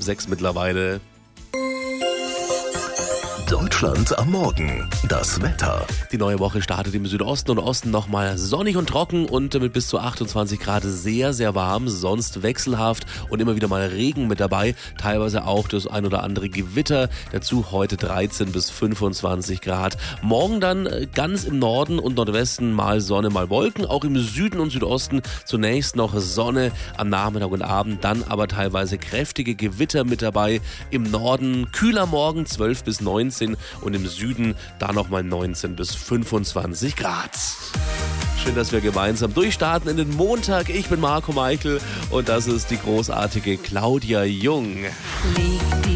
6 mittlerweile. Deutschland am Morgen. Das Wetter. Die neue Woche startet im Südosten und Osten nochmal sonnig und trocken und mit bis zu 28 Grad sehr, sehr warm, sonst wechselhaft und immer wieder mal Regen mit dabei, teilweise auch das ein oder andere Gewitter, dazu heute 13 bis 25 Grad. Morgen dann ganz im Norden und Nordwesten mal Sonne, mal Wolken, auch im Süden und Südosten zunächst noch Sonne am Nachmittag und Abend, dann aber teilweise kräftige Gewitter mit dabei. Im Norden kühler Morgen 12 bis 19 und im Süden da nochmal 19 bis 25 Grad. Schön, dass wir gemeinsam durchstarten in den Montag. Ich bin Marco Meichel und das ist die großartige Claudia Jung.